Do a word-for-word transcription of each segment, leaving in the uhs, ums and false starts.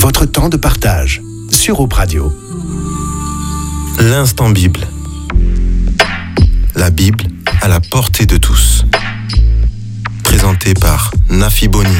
votre temps de partage sur Hope Radio. L'instant Bible. La Bible à la portée de tous. Présenté par Nafi Bonin.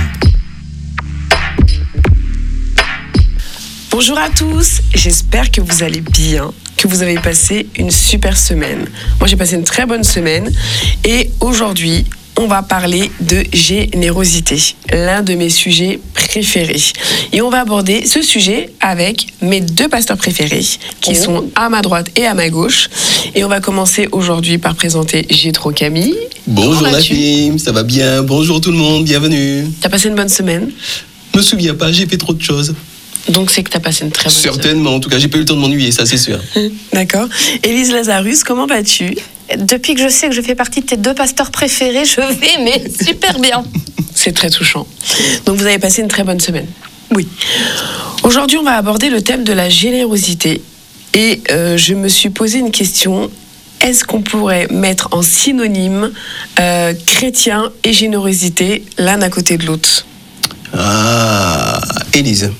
Bonjour à tous, j'espère que vous allez bien, que vous avez passé une super semaine. Moi j'ai passé une très bonne semaine et aujourd'hui on va parler de générosité, l'un de mes sujets préférés. Et on va aborder ce sujet avec mes deux pasteurs préférés qui oh. sont à ma droite et à ma gauche. Et on va commencer aujourd'hui par présenter Jétro Camille. Bonjour la fille, ça va bien? Bonjour tout le monde, bienvenue. T'as passé une bonne semaine? Je me souviens pas, j'ai fait trop de choses. Donc c'est que t'as passé une très bonne semaine. Certainement, en tout cas j'ai pas eu le temps de m'ennuyer, ça c'est sûr. D'accord. Élise Lazarus, comment vas-tu? Depuis que je sais que je fais partie de tes deux pasteurs préférés, je vais mais super bien. C'est très touchant. Donc vous avez passé une très bonne semaine. Oui. Aujourd'hui, on va aborder le thème de la générosité. Et euh, je me suis posé une question. Est-ce qu'on pourrait mettre en synonyme euh, chrétien et générosité l'un à côté de l'autre? Ah, Élise.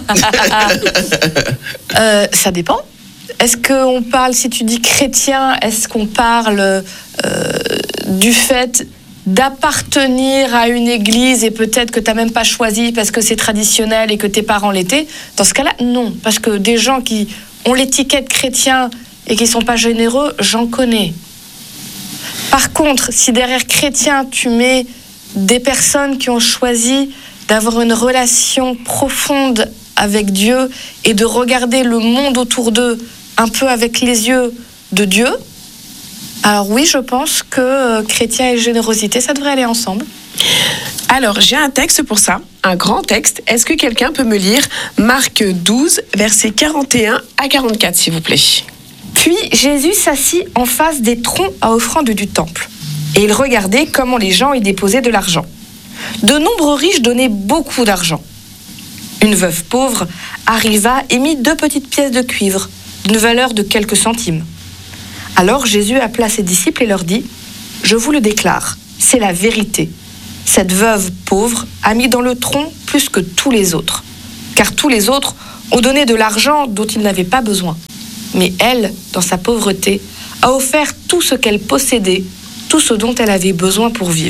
euh, ça dépend. Est-ce qu'on parle, si tu dis chrétien, est-ce qu'on parle euh, du fait d'appartenir à une église et peut-être que tu n'as même pas choisi parce que c'est traditionnel et que tes parents l'étaient? Dans ce cas-là, non. Parce que des gens qui ont l'étiquette chrétien et qui ne sont pas généreux, j'en connais. Par contre, si derrière chrétien, tu mets des personnes qui ont choisi d'avoir une relation profonde avec Dieu et de regarder le monde autour d'eux un peu avec les yeux de Dieu, alors oui, je pense que euh, chrétien et générosité, ça devrait aller ensemble. Alors, j'ai un texte pour ça, un grand texte. Est-ce que quelqu'un peut me lire Marc douze, versets quarante et un à quarante-quatre, s'il vous plaît? Puis Jésus s'assit en face des troncs à offrande du temple. Et il regardait comment les gens y déposaient de l'argent. De nombreux riches donnaient beaucoup d'argent. Une veuve pauvre arriva et mit deux petites pièces de cuivre, d'une valeur de quelques centimes. Alors Jésus appela ses disciples et leur dit « Je vous le déclare, c'est la vérité. Cette veuve pauvre a mis dans le tronc plus que tous les autres, car tous les autres ont donné de l'argent dont ils n'avaient pas besoin. Mais elle, dans sa pauvreté, a offert tout ce qu'elle possédait, tout ce dont elle avait besoin pour vivre. »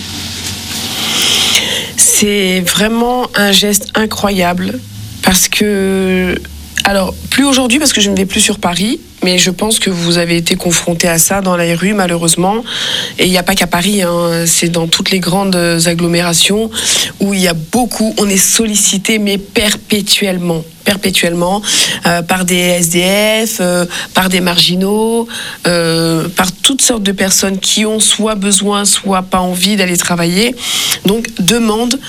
C'est vraiment un geste incroyable parce que, alors plus aujourd'hui parce que je ne vais plus sur Paris, mais je pense que vous avez été confrontés à ça dans les rues malheureusement. Et il n'y a pas qu'à Paris, hein, c'est dans toutes les grandes agglomérations où il y a beaucoup, on est sollicité mais perpétuellement. perpétuellement euh, par des S D F, euh, par des marginaux, euh, par toutes sortes de personnes qui ont soit besoin, soit pas envie d'aller travailler. Donc, demandent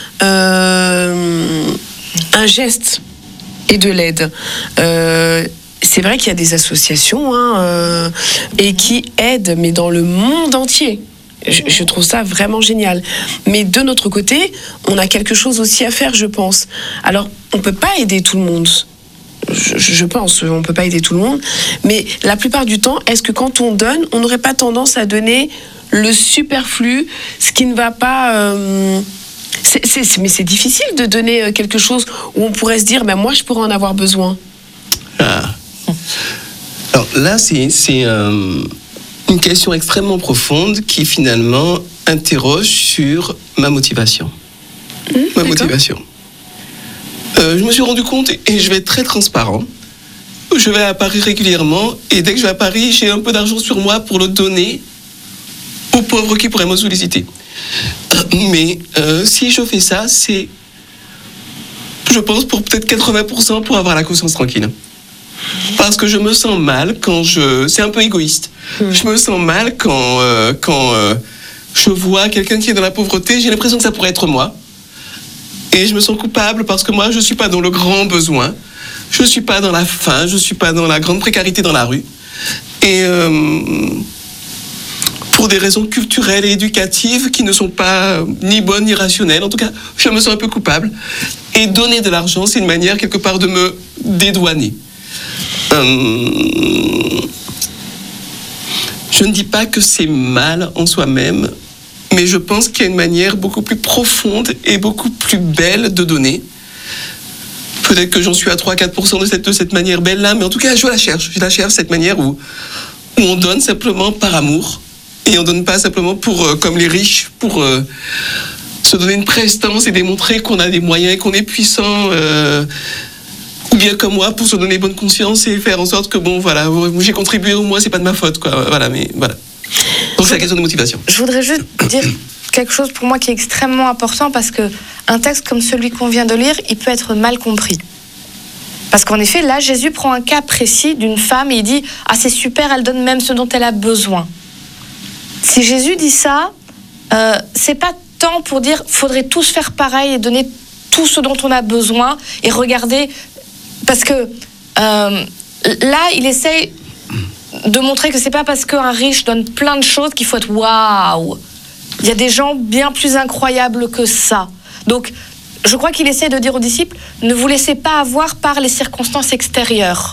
euh, un geste et de l'aide. Euh, c'est vrai qu'il y a des associations hein, euh, et qui aident, mais dans le monde entier. Je, je trouve ça vraiment génial. Mais de notre côté, on a quelque chose aussi à faire, je pense. Alors, on ne peut pas aider tout le monde. Je, je pense, on ne peut pas aider tout le monde. Mais la plupart du temps, est-ce que quand on donne, on n'aurait pas tendance à donner le superflu, ce qui ne va pas... Euh, c'est, c'est, mais c'est difficile de donner quelque chose où on pourrait se dire, ben moi, je pourrais en avoir besoin. Ah. Alors là, c'est... c'est euh... une question extrêmement profonde qui finalement interroge sur ma motivation. Mmh, ma d'accord. motivation. Euh, je me suis rendu compte, et je vais être très transparent, je vais à Paris régulièrement, et dès que je vais à Paris, j'ai un peu d'argent sur moi pour le donner aux pauvres qui pourraient me solliciter. Mais euh, si je fais ça, c'est, je pense, pour peut-être quatre-vingts pour cent pour avoir la conscience tranquille. Parce que je me sens mal quand je... C'est un peu égoïste. Mmh. Je me sens mal quand, euh, quand euh, je vois quelqu'un qui est dans la pauvreté. J'ai l'impression que ça pourrait être moi. Et je me sens coupable parce que moi, je ne suis pas dans le grand besoin. Je ne suis pas dans la faim. Je ne suis pas dans la grande précarité dans la rue. Et euh, pour des raisons culturelles et éducatives qui ne sont pas ni bonnes ni rationnelles, en tout cas, je me sens un peu coupable. Et donner de l'argent, c'est une manière quelque part de me dédouaner. Euh, je ne dis pas que c'est mal en soi-même, mais je pense qu'il y a une manière beaucoup plus profonde et beaucoup plus belle de donner. peut-être que j'en suis à trois à quatre pour cent de cette, de cette manière belle-là, mais en tout cas, je la cherche. Je la cherche, cette manière où, où on donne simplement par amour, et on donne pas simplement pour, euh, comme les riches, pour euh, se donner une prestance et démontrer qu'on a des moyens, qu'on est puissant, euh, ou bien comme moi, pour se donner bonne conscience et faire en sorte que, bon, voilà, j'ai contribué au moins, c'est pas de ma faute, quoi. Voilà, mais voilà. Donc c'est la question de motivation. Je voudrais juste dire quelque chose pour moi qui est extrêmement important, parce que un texte comme celui qu'on vient de lire, il peut être mal compris. Parce qu'en effet, là, Jésus prend un cas précis d'une femme et il dit « Ah, c'est super, elle donne même ce dont elle a besoin. » Si Jésus dit ça, euh, c'est pas tant pour dire « Faudrait tous faire pareil et donner tout ce dont on a besoin et regarder... » Parce que euh, là, il essaye de montrer que c'est pas parce qu'un riche donne plein de choses qu'il faut être « Waouh !» Il y a des gens bien plus incroyables que ça. Donc, je crois qu'il essaie de dire aux disciples, ne vous laissez pas avoir par les circonstances extérieures.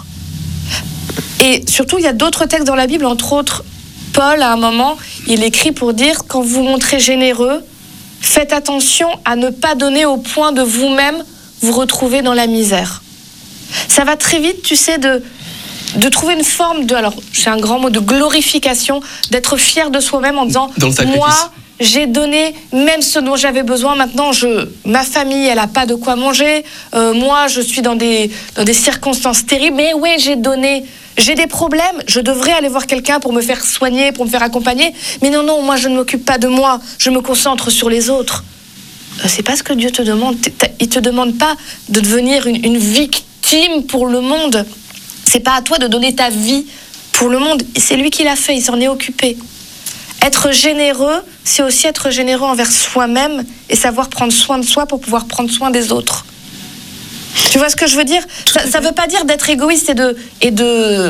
Et surtout, il y a d'autres textes dans la Bible, entre autres, Paul, à un moment, il écrit pour dire, quand vous vous montrez généreux, faites attention à ne pas donner au point de vous-même vous retrouver dans la misère. Ça va très vite, tu sais, de... de trouver une forme de, alors j'ai un grand mot, de glorification, d'être fier de soi-même en disant, moi, j'ai donné même ce dont j'avais besoin. Maintenant, je, ma famille, elle n'a pas de quoi manger. Euh, moi, je suis dans des, dans des circonstances terribles. Mais oui, j'ai donné. J'ai des problèmes. Je devrais aller voir quelqu'un pour me faire soigner, pour me faire accompagner. Mais non, non, moi, je ne m'occupe pas de moi. Je me concentre sur les autres. Euh, c'est pas ce que Dieu te demande. Il te demande pas de devenir une, une victime pour le monde. C'est pas à toi de donner ta vie pour le monde. C'est lui qui l'a fait. Il s'en est occupé. Être généreux, c'est aussi être généreux envers soi-même et savoir prendre soin de soi pour pouvoir prendre soin des autres. Tu vois ce que je veux dire ? Ça ne veut pas dire d'être égoïste et de, et, de,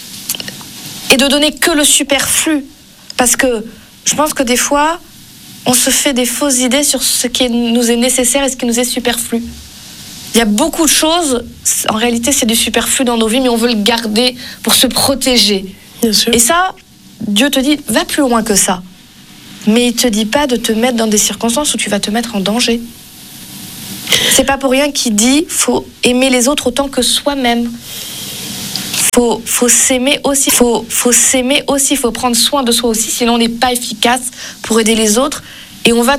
et de donner que le superflu. Parce que je pense que des fois, on se fait des fausses idées sur ce qui nous est nécessaire et ce qui nous est superflu. Il y a beaucoup de choses, en réalité c'est du superflu dans nos vies, mais on veut le garder pour se protéger. Bien sûr. Et ça... Dieu te dit, va plus loin que ça. Mais il ne te dit pas de te mettre dans des circonstances où tu vas te mettre en danger. C'est pas pour rien qu'il dit, faut aimer les autres autant que soi-même. Faut, faut s'aimer aussi. Faut, faut s'aimer aussi. Faut prendre soin de soi aussi, sinon on n'est pas efficace pour aider les autres. Et on va